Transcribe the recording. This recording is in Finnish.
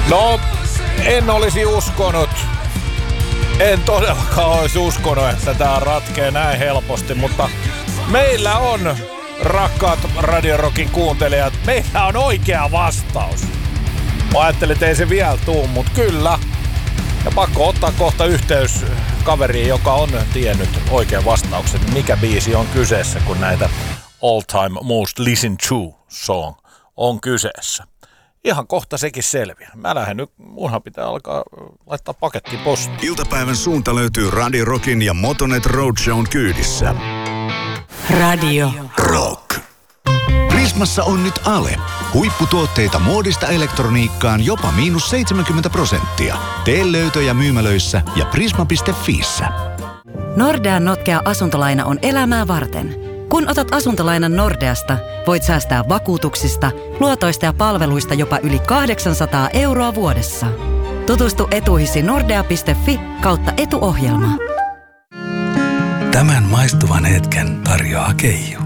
No, en olisi uskonut. En todellakaan olisi uskonut, että tämä ratkee näin helposti, mutta meillä on, rakkaat Radio Rockin kuuntelijat, meillä on oikea vastaus. Mä ajattelin, että ei se vielä tuu, mutta kyllä. Ja pakko ottaa kohta yhteys kaveriin, joka on tiennyt oikean vastauksen, mikä biisi on kyseessä, kun näitä All Time Most Listened To Song on kyseessä. Ihan kohta sekin selviää. Mä lähden nyt, munhan pitää alkaa laittaa paketti postiin. Iltapäivän suunta löytyy Radio Rockin ja Motonet Roadshown kyydissä. Radio Rock. Prismassa on nyt Ale. Huipputuotteita muodista elektroniikkaan jopa -70%. Tee löytöjä myymälöissä ja prisma.fiissä. Nordean notkea asuntolaina on elämää varten. Kun otat asuntolainan Nordeasta, voit säästää vakuutuksista, luotoista ja palveluista jopa yli 800 € vuodessa. Tutustu etuihisi nordea.fi/etuohjelma. Tämän maistuvan hetken tarjoaa Keijo.